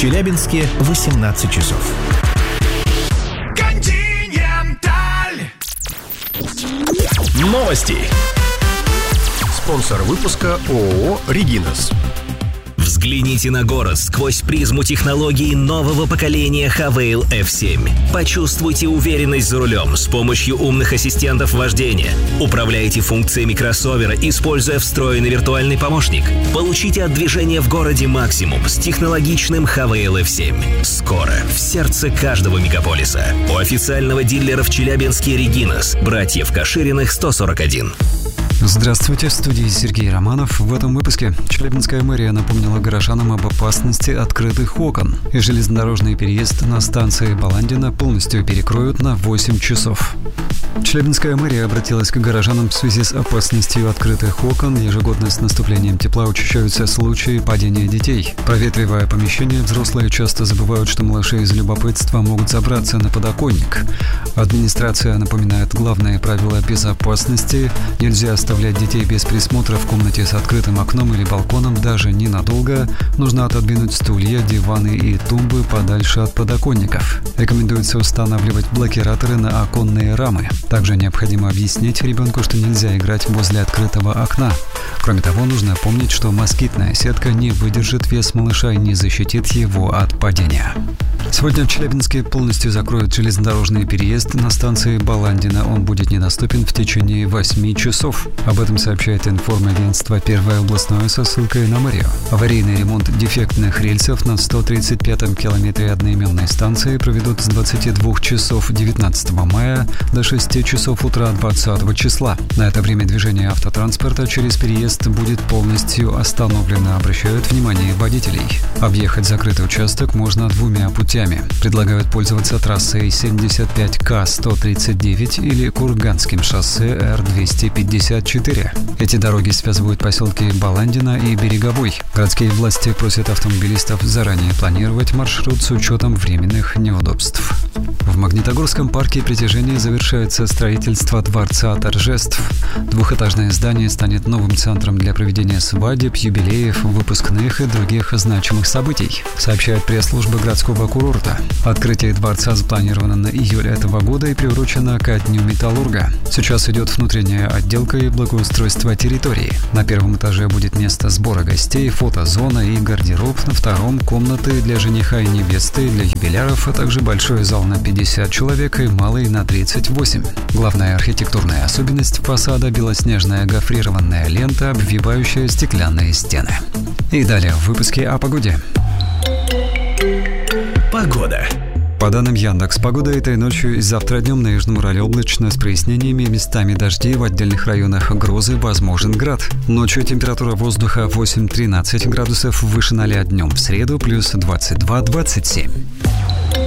Челябинске 18 часов. Континенталь. Новости. Спонсор выпуска ООО «Регинас». Взгляните на город сквозь призму технологий нового поколения Havail F7. Почувствуйте уверенность за рулем с помощью умных ассистентов вождения. Управляйте функциями кроссовера, используя встроенный виртуальный помощник. Получите от движения в городе максимум с технологичным Havail F7. Скоро в сердце каждого мегаполиса. У официального дилера в Челябинске «Регинас», братьев Кашириных, 141. Здравствуйте, в студии Сергей Романов. В этом выпуске Челябинская мэрия напомнила горожанам об опасности открытых окон. И железнодорожный переезд на станции Баландина полностью перекроют на 8 часов. Челябинская мэрия обратилась к горожанам в связи с опасностью открытых окон. Ежегодно с наступлением тепла учащаются случаи падения детей. Проветривая помещение, взрослые часто забывают, что малыши из любопытства могут забраться на подоконник. Администрация напоминает главные правила безопасности. Нельзя оставлять детей без присмотра в комнате с открытым окном или балконом даже ненадолго. Нужно отодвинуть стулья, диваны и тумбы подальше от подоконников. Рекомендуется устанавливать блокираторы на оконные рамы. Также необходимо объяснить ребенку, что нельзя играть возле открытого окна. Кроме того, нужно помнить, что москитная сетка не выдержит вес малыша и не защитит его от падения. Сегодня в Челябинске полностью закроют железнодорожный переезд на станции Баландина. Он будет недоступен в течение 8 часов. Об этом сообщает информагентство «Первое областное» со ссылкой на мэрию. Аварийный ремонт дефектных рельсов на 135-м километре одноименной станции проведут с 22 часов 19 мая до 6 часов утра 20 числа. На это время движение автотранспорта через переезд будет полностью остановлено, обращают внимание водителей. Объехать закрытый участок можно двумя путями. Предлагают пользоваться трассой 75К-139 или Курганским шоссе Р-254. Эти дороги связывают поселки Баландина и Береговой. Городские власти просят автомобилистов заранее планировать маршрут с учетом временных неудобств. В Магнитогорском парке притяжения завершается строительство Дворца торжеств. Двухэтажное здание станет новым центром для проведения свадеб, юбилеев, выпускных и других значимых событий, сообщает пресс-служба городского курорта. Открытие дворца запланировано на июль этого года и приурочено ко Дню металлурга. Сейчас идет внутренняя отделка и благоустройство территории. На первом этаже будет место сбора гостей, фотозона и гардероб. На втором – комнаты для жениха и невесты, для юбиляров, а также большой зал на 50 человек и малый на 38. Главная архитектурная особенность фасада – белоснежная гофрированная лента, обвивающая стеклянные стены. И далее в выпуске о погоде. Погода. По данным Яндекс.Погода, этой ночью и завтра днем на Южном Урале облачно с прояснениями, местами дожди, в отдельных районах грозы, возможен град. Ночью температура воздуха 8-13 градусов, выше 0 днем. В среду плюс 22-27.